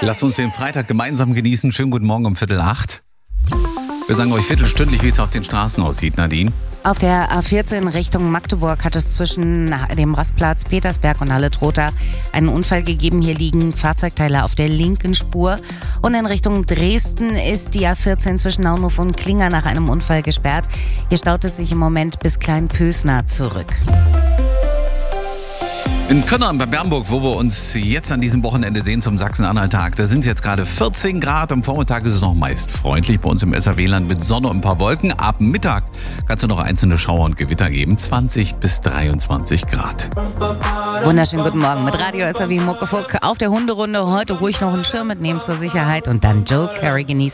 Lasst uns den Freitag gemeinsam genießen. Schönen guten Morgen um 7:45. Wir sagen euch viertelstündlich, wie es auf den Straßen aussieht, Nadine. Auf der A14 Richtung Magdeburg hat es zwischen dem Rastplatz Petersberg und Halle-Trotha einen Unfall gegeben. Hier liegen Fahrzeugteile auf der linken Spur. Und in Richtung Dresden ist die A14 zwischen Naunhof und Klinger nach einem Unfall gesperrt. Hier staut es sich im Moment bis Kleinpösna zurück. In Könnern bei Bernburg, wo wir uns jetzt an diesem Wochenende sehen zum Sachsen-Anhalt-Tag, da sind es jetzt gerade 14 Grad. Am Vormittag ist es noch meist freundlich bei uns im SAW-Land mit Sonne und ein paar Wolken. Ab Mittag kannst du noch einzelne Schauer und Gewitter geben. 20 bis 23 Grad. Wunderschönen guten Morgen mit Radio SAW Muckefuck auf der Hunderunde. Heute ruhig noch einen Schirm mitnehmen zur Sicherheit und dann Joe Carey genießen.